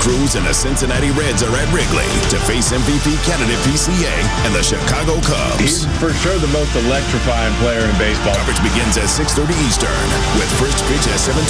Cruz and the Cincinnati Reds are at Wrigley to face MVP candidate PCA and the Chicago Cubs. He's for sure the most electrifying player in baseball. Coverage begins at 6:30 Eastern with first pitch at 7:20.